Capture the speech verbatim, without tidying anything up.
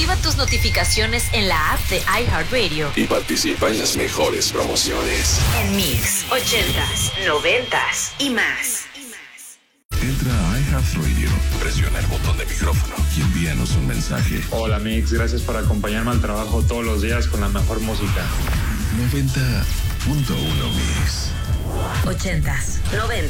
Activa tus notificaciones en la app de iHeartRadio y participa en las mejores promociones. En Mix, ochentas, noventas y más. Entra a iHeartRadio, presiona el botón de micrófono y envíanos un mensaje. Hola Mix, gracias por acompañarme al trabajo todos los días con la mejor música. noventa punto uno Mix. Ochentas, noventas.